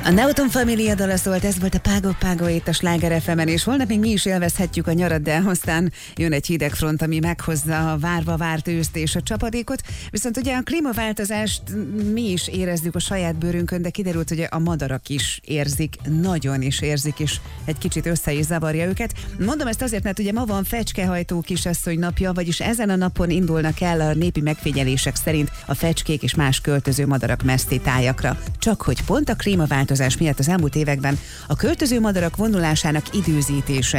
A Naughton Familia dala szólt, ez volt a Pago Pago itt a Sláger FM-en, és holnap még mi is élvezhetjük a nyarat, de aztán jön egy hideg front, ami meghozza a várva várt őszt és a csapadékot. Viszont ugye a klímaváltozást mi is érezzük a saját bőrünkön, de kiderült, hogy a madarak is érzik, nagyon is érzik, és egy kicsit össze is zavarja őket. Mondom ezt azért, mert ugye ma van fecskehajtó kisasszony napja, vagyis ezen a napon indulnak el a népi megfigyelések szerint a fecskék és más költöző madarak mesztétájakra. Csak hogy pont a klímaváltozás miatt az elmúlt években a költöző madarak vonulásának időzítése